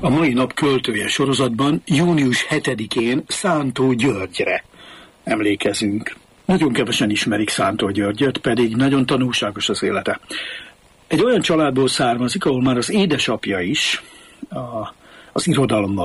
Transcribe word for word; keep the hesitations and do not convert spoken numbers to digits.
A mai nap költője sorozatban június hetedikén Szántó Györgyre emlékezünk. Nagyon kevesen ismerik Szántó Györgyöt, pedig nagyon tanulságos az élete. Egy olyan családból származik, ahol már az édesapja is a, az irodalommal